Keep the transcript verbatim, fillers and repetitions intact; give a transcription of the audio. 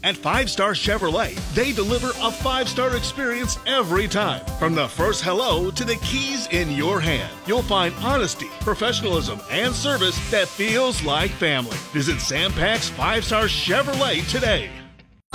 At Five Star Chevrolet, they deliver a five-star experience every time. From the first hello to the keys in your hand, you'll find honesty, professionalism, and service that feels like family. Visit Sam Pack's Five Star Chevrolet today.